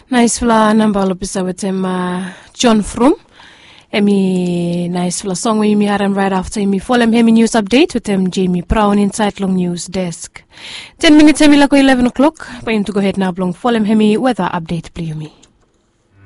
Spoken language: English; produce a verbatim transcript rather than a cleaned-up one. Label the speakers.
Speaker 1: Nice fla namba lopisa with him uh, John Frum. Emi nice fla song we mi haran right after me follow him news update with him Jamie Brown inside long news desk. Ten minutes hemi lako eleven o'clock. Pa to go ahead now blong follow him weather update please me.